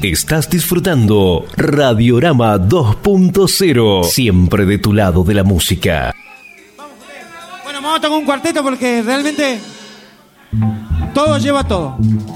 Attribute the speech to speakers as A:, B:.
A: Estás disfrutando Radiorama 2.0, siempre de tu lado de la música.
B: Bueno, vamos a tocar un cuarteto porque realmente todo lleva todo.